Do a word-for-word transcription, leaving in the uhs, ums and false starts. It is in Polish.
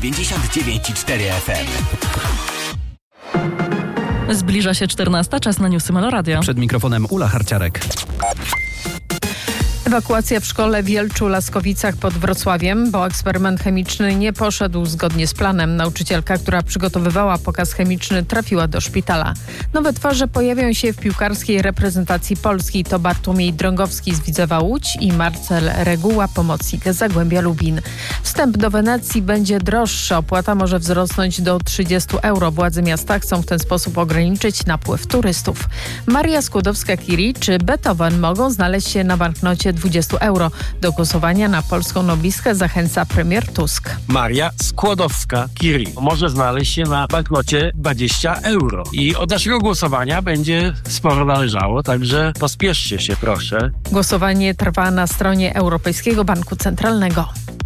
dziewięćdziesiąt dziewięć i cztery F M. Zbliża się czternasta, czas na newsy Meloradia. Przed mikrofonem Ula Harciarek. Ewakuacja w szkole w Wielczu-Laskowicach pod Wrocławiem, bo eksperyment chemiczny nie poszedł zgodnie z planem. Nauczycielka, która przygotowywała pokaz chemiczny, trafiła do szpitala. Nowe twarze pojawią się w piłkarskiej reprezentacji Polski. To Bartłomiej Drągowski z Widzewa Łódź i Marcel Reguła, pomocnik z Zagłębia Lubin. Wstęp do Wenecji będzie droższy. Opłata może wzrosnąć do trzydzieści euro. Władze miasta chcą w ten sposób ograniczyć napływ turystów. Maria Skłodowska-Curie czy Beethoven mogą znaleźć się na banknocie dwadzieścia euro. Do głosowania na polską noblistkę zachęca premier Tusk. Maria Skłodowska-Curie może znaleźć się na banknocie dwadzieścia euro. I od naszego głosowania będzie sporo należało, także pospieszcie się proszę. Głosowanie trwa na stronie Europejskiego Banku Centralnego.